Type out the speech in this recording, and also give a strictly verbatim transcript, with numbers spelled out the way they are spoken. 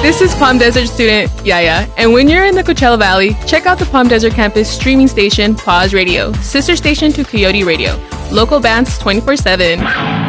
This is Palm Desert student Yaya, and when you're in the Coachella Valley, check out the Palm Desert campus streaming station, Pause Radio, sister station to Coyote Radio. Local bands twenty-four seven.